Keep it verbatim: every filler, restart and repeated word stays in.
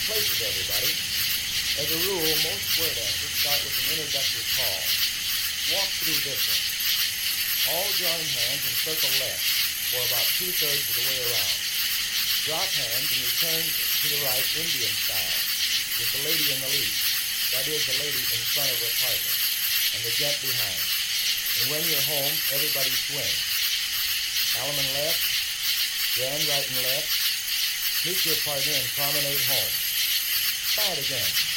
places, everybody. As a rule, most square dances start with an introductory call. Walk through this one. All join hands and circle left for about two-thirds of the way around. Drop hands and return to the right Indian style with the lady in the lead. That is, the lady in front of her partner and the gent behind. And when you're home, everybody swing. Alleman left, grand right and left. Meet your partner and promenade home. Try it again.